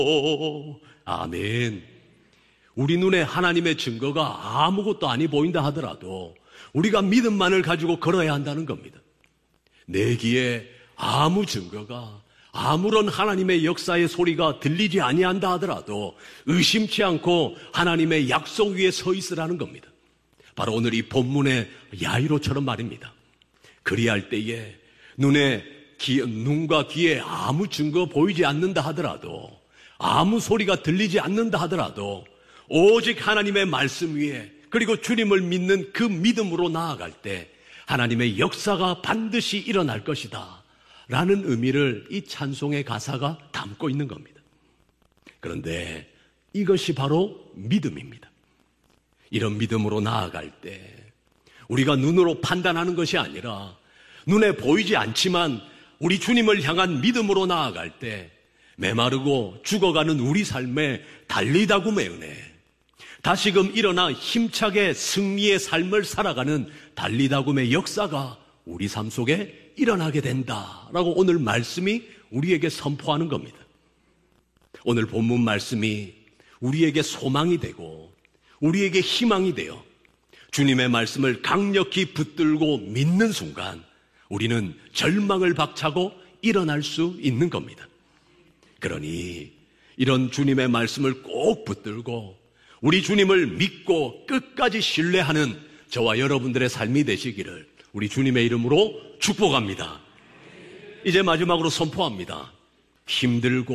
아멘. 우리 눈에 하나님의 증거가 아무것도 아니 보인다 하더라도 우리가 믿음만을 가지고 걸어야 한다는 겁니다. 내 귀에 아무 증거가, 아무런 하나님의 역사의 소리가 들리지 아니한다 하더라도 의심치 않고 하나님의 약속 위에 서 있으라는 겁니다. 바로 오늘 이 본문의 야이로처럼 말입니다. 그리할 때에 눈과 귀에 아무 증거 보이지 않는다 하더라도, 아무 소리가 들리지 않는다 하더라도 오직 하나님의 말씀 위에, 그리고 주님을 믿는 그 믿음으로 나아갈 때 하나님의 역사가 반드시 일어날 것이다 라는 의미를 이 찬송의 가사가 담고 있는 겁니다. 그런데 이것이 바로 믿음입니다. 이런 믿음으로 나아갈 때 우리가 눈으로 판단하는 것이 아니라 눈에 보이지 않지만 우리 주님을 향한 믿음으로 나아갈 때 메마르고 죽어가는 우리 삶에 달리다굼의 은혜, 다시금 일어나 힘차게 승리의 삶을 살아가는 달리다굼의 역사가 우리 삶 속에 일어나게 된다라고 오늘 말씀이 우리에게 선포하는 겁니다. 오늘 본문 말씀이 우리에게 소망이 되고 우리에게 희망이 되어 주님의 말씀을 강력히 붙들고 믿는 순간 우리는 절망을 박차고 일어날 수 있는 겁니다. 그러니 이런 주님의 말씀을 꼭 붙들고 우리 주님을 믿고 끝까지 신뢰하는 저와 여러분들의 삶이 되시기를 우리 주님의 이름으로 축복합니다. 이제 마지막으로 선포합니다. 힘들고